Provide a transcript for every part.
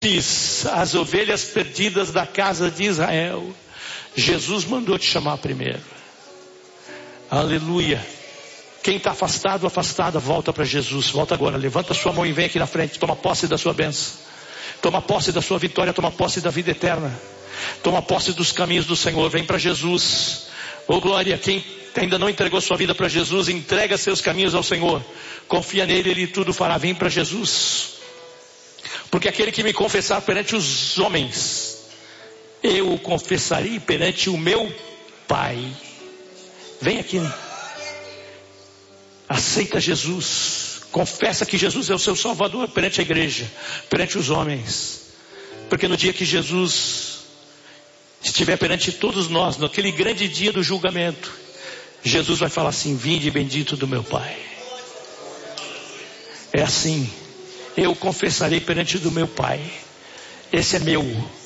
as ovelhas perdidas da casa de Israel, Jesus mandou te chamar primeiro. Aleluia. Quem está afastado, afastada, volta para Jesus. Volta agora, levanta sua mão e vem aqui na frente. Toma posse da sua bênção, toma posse da sua vitória, toma posse da vida eterna, toma posse dos caminhos do Senhor. Vem para Jesus. Oh glória. Quem ainda não entregou sua vida para Jesus, entrega seus caminhos ao Senhor, confia nele, Ele tudo fará. Vem para Jesus, porque aquele que me confessar perante os homens, eu o confessarei perante o meu Pai. Vem aqui, aceita Jesus, confessa que Jesus é o seu Salvador perante a igreja, perante os homens, porque no dia que Jesus estiver perante todos nós, naquele grande dia do julgamento, Jesus vai falar assim: vinde bendito do meu Pai. É assim, eu confessarei perante do meu Pai. Esse é meu,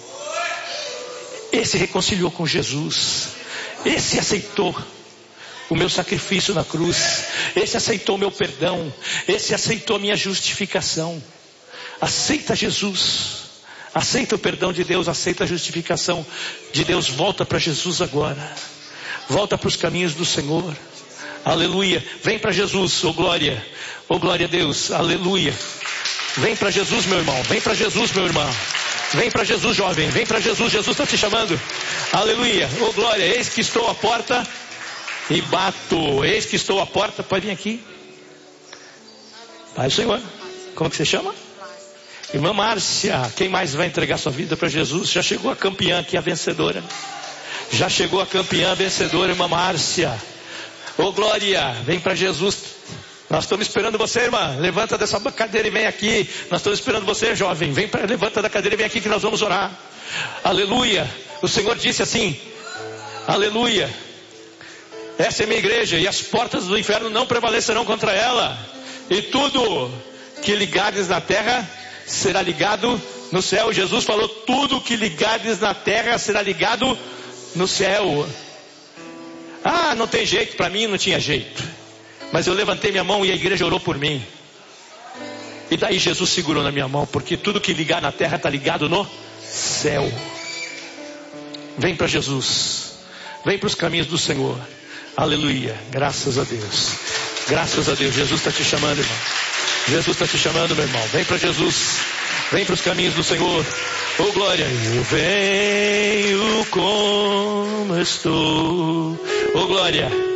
esse reconciliou com Jesus, esse aceitou o meu sacrifício na cruz, esse aceitou o meu perdão, esse aceitou a minha justificação. Aceita Jesus, aceita o perdão de Deus, aceita a justificação de Deus. Volta para Jesus agora, volta para os caminhos do Senhor. Aleluia. Vem para Jesus, oh glória a Deus, aleluia. Vem para Jesus, meu irmão, vem para Jesus, meu irmão, vem para Jesus, jovem, vem para Jesus. Jesus está te chamando, aleluia. Oh glória. Eis que estou à porta e bato, eis que estou à porta. Pode vir aqui. Pai do Senhor, como que você chama? Irmã Márcia. Quem mais vai entregar sua vida para Jesus? Já chegou a campeã aqui, a vencedora. Já chegou a campeã vencedora, irmã Márcia. Oh glória, vem para Jesus. Nós estamos esperando você, irmã. Levanta dessa cadeira e vem aqui. Nós estamos esperando você, jovem. Levanta da cadeira e vem aqui que nós vamos orar. Aleluia. O Senhor disse assim, aleluia: essa é minha igreja, e as portas do inferno não prevalecerão contra ela. E tudo que ligares na terra será ligado no céu. Jesus falou: tudo que ligares na terra será ligado no céu. Ah, não tem jeito. Para mim não tinha jeito, mas eu levantei minha mão e a igreja orou por mim. E daí Jesus segurou na minha mão, porque tudo que ligar na terra está ligado no céu. Vem para Jesus, vem para os caminhos do Senhor. Aleluia, graças a Deus. Graças a Deus, Jesus está te chamando, irmão. Jesus está te chamando, meu irmão. Vem para Jesus, vem para os caminhos do Senhor. Oh glória. Eu venho como estou. Oh glória.